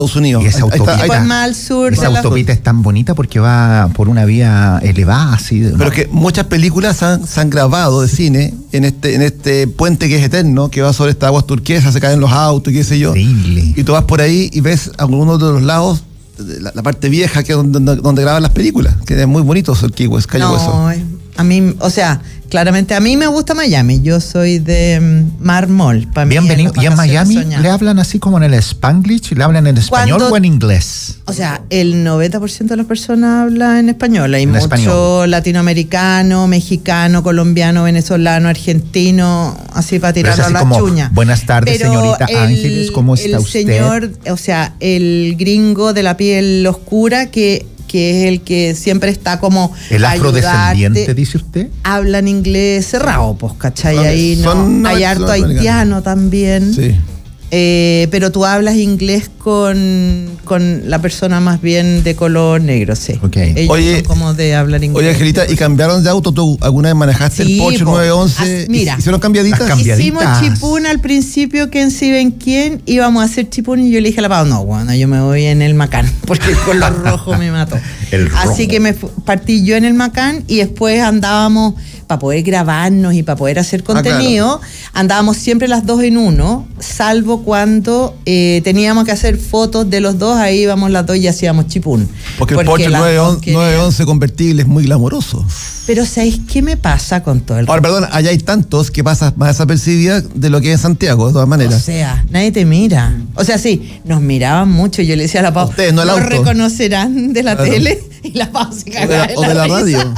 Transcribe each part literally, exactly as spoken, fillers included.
Estados Unidos. Y esa autopista, ahí está, ahí está. más al sur. Esa de autopista la... es tan bonita porque va por una vía elevada, así. De, Pero es que muchas películas han, se han grabado de cine en este en este puente que es eterno, que va sobre estas aguas turquesas, se caen los autos y qué sé yo. Increíble. Y tú vas por ahí y ves algunos de los lados, la, la parte vieja, que es donde, donde, donde graban las películas, que es muy bonito el Key West, Calle No, Hueso. a mí, o sea, claramente a mí me gusta Miami. Yo soy de um, Marmol. Pa Bienvenido. ¿Y en Miami soñadas. le hablan así como en el Spanglish? ¿Le hablan en español Cuando, o en inglés? O sea, el noventa por ciento de las personas habla en español. Hay en mucho español. Latinoamericano, mexicano, colombiano, venezolano, argentino, así para tirarlo a la como, chuña. Buenas tardes, Pero señorita el, Ángeles, ¿cómo está el usted? El señor, o sea, el gringo de la piel oscura que... que es el que siempre está como el afrodescendiente, dice usted. Hablan inglés cerrado, pues, ¿cachai? No, ahí no, son, hay harto haitiano también. Sí. Eh, pero tú hablas inglés con, con la persona más bien de color negro, sí. Okay. Ellos Oye, son como de hablar inglés. Oye, Angelita, ¿y cambiaron de auto? ¿Tú alguna vez manejaste Sí, el Porsche po. nueve once? As, mira, ¿Hicieron cambiaditas? Las cambiaditas. Hicimos chipún al principio, que si ven quién, íbamos a hacer chipún y yo le dije a la Pau, no, bueno, yo me voy en el Macán, porque el color rojo me mató. El rojo. Así que me partí yo en el Macán y después andábamos, para poder grabarnos y para poder hacer contenido, ah, claro. andábamos siempre las dos en uno, salvo cuando eh, teníamos que hacer fotos de los dos, ahí íbamos las dos y hacíamos chipún. Porque, porque el Porsche nueve once convertible es muy glamoroso. Pero ¿sabéis qué me pasa con todo el... Ahora, perdón, allá hay tantos que pasas más desapercibida de lo que es Santiago, de todas maneras. O sea, nadie te mira. O sea, sí, nos miraban mucho. Yo le decía a la Pau, ustedes, no el auto. reconocerán de la claro. tele, y la Pau se cagaba O de la, de o de la radio.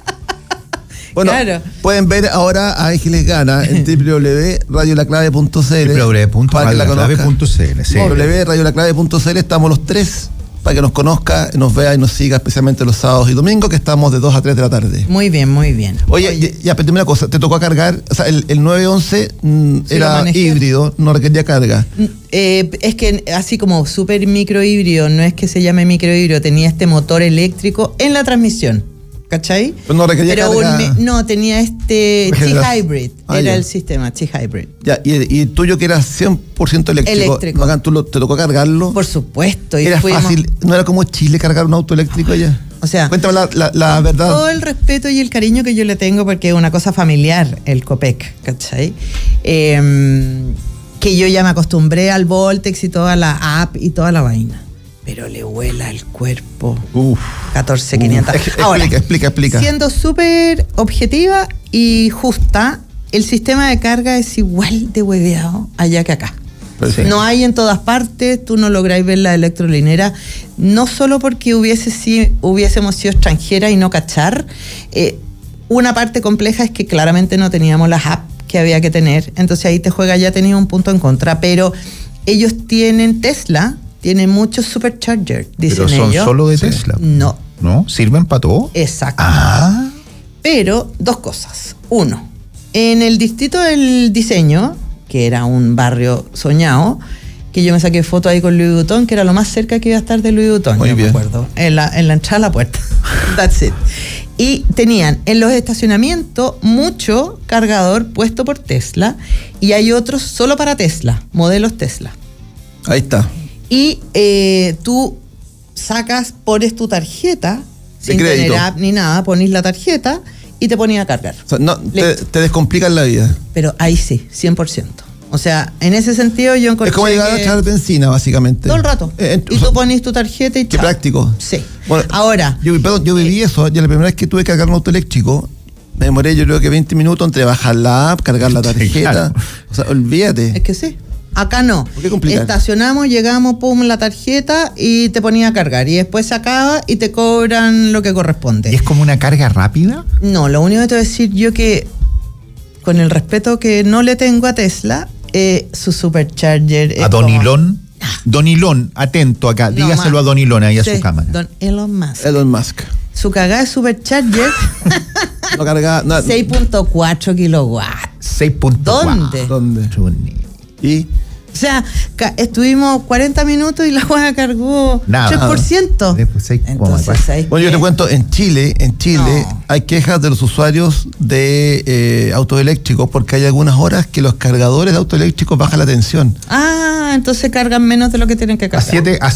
Bueno, claro. Pueden ver ahora a Ángeles Gana en doble u doble u doble u punto radio la clave punto c l. doble u doble u doble u punto radio la clave punto c l. doble u doble u doble u punto radio la clave punto c l. Estamos los tres para que nos conozca, nos vea y nos siga, especialmente los sábados y domingos, que estamos de dos a tres de la tarde. Muy bien, muy bien. Oye, Oye. ya, pero una cosa, te tocó cargar, o sea, el, el nueve once mm, sí, era híbrido, no requería carga. Eh, es que así como súper micro híbrido, no es que se llame micro híbrido, tenía este motor eléctrico en la transmisión. ¿Cachai? Pero no requería Pero carga. Un, no, tenía este T-Hybrid, ah, era ya. el sistema T-Hybrid. Ya, y, y el tuyo que era cien por ciento eléctrico. Eléctrico. Bacán, ¿tú lo, te tocó cargarlo? Por supuesto. Y ¿Era fuimos... fácil? ¿No era como Chile cargar un auto eléctrico allá? O sea, cuéntame la, la, la verdad. Todo el respeto y el cariño que yo le tengo, porque es una cosa familiar, el Copec, ¿cachai? Eh, que yo ya me acostumbré al Voltex y toda la app y toda la vaina. Pero le vuela el cuerpo. Uf. catorce mil quinientos. Ahora, explica, explica, explica. Siendo súper objetiva y justa, el sistema de carga es igual de hueveado allá que acá. Sí. No hay en todas partes, tú no lográis ver la electrolinera, no solo porque hubiese, si, hubiésemos sido extranjeras y no cachar. Eh, una parte compleja es que claramente no teníamos las apps que había que tener, entonces ahí te juega, ya tenía un punto en contra, pero ellos tienen Tesla. Tiene muchos superchargers, dicen ellos. ¿Pero son ellos. solo de Tesla? No. ¿No? ¿Sirven para todo? Exacto. Ah. Pero dos cosas. Uno, en el distrito del diseño, que era un barrio soñado, que yo me saqué foto ahí con Louis Vuitton, que era lo más cerca que iba a estar de Louis Vuitton, Muy yo bien. me acuerdo. En la, en la entrada a la puerta. That's it. Y tenían en los estacionamientos mucho cargador puesto por Tesla, y hay otros solo para Tesla, modelos Tesla. Ahí está. Y eh, tú sacas, pones tu tarjeta, de sin crédito. tener app ni nada, pones la tarjeta y te pones a cargar. O sea, no, te, te descomplican la vida. Pero ahí sí, cien por ciento. O sea, en ese sentido yo encontré es como llegar a echar benzina, básicamente. Todo el rato. Eh, y tú pones tu tarjeta y Qué chao. práctico. Sí. Bueno, ahora. Yo, perdón, yo viví eh, eso. Ya la primera vez que tuve que cargar un auto eléctrico, me demoré yo creo que veinte minutos entre bajar la app, cargar la tarjeta. Sí, claro. O sea, olvídate. Es que sí. Acá no. ¿Por qué complicar? Estacionamos, llegamos, pum, la tarjeta y te ponía a cargar. Y después se acaba y te cobran lo que corresponde. ¿Y es como una carga rápida? No, lo único que te voy a decir yo que, con el respeto que no le tengo a Tesla, eh, su supercharger... A Don Ilón. Don Ilón, atento acá. No, dígaselo más. a Don Ilón ahí a Sí, su cámara. Don Elon Musk. Elon Musk. Su cagada de supercharger... no carga... No, seis punto cuatro kilowatts. seis punto cuatro. ¿Dónde? ¿Dónde? ¿Y? O sea, ca- estuvimos cuarenta minutos y la hueá cargó Nada. tres por ciento. Después, seis, Entonces, ¿cómo? ¿sabes Bueno, yo qué? te cuento, en Chile, en Chile No. hay quejas de los usuarios de eh, autos eléctricos porque hay algunas horas que los cargadores de autos eléctricos bajan la tensión. Ah, entonces cargan menos de lo que tienen que A cargar. siete, a